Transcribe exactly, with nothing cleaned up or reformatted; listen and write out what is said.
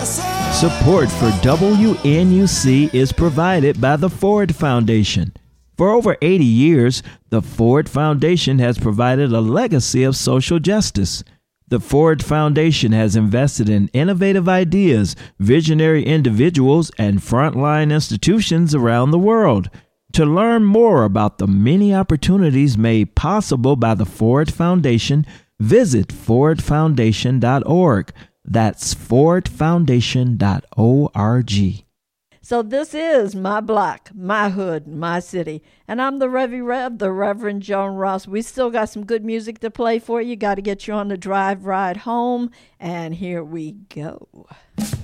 Support for W N U C is provided by the Ford Foundation. For over eighty years, the Ford Foundation has provided a legacy of social justice. The Ford Foundation has invested in innovative ideas, visionary individuals, and frontline institutions around the world. To learn more about the many opportunities made possible by the Ford Foundation, visit ford foundation dot org. That's ford foundation dot org. So this is my block, my hood, my city. And I'm the Revy Rev, the Reverend Joan Ross. We still got some good music to play for you. Got to get you on the drive ride home. And here we go.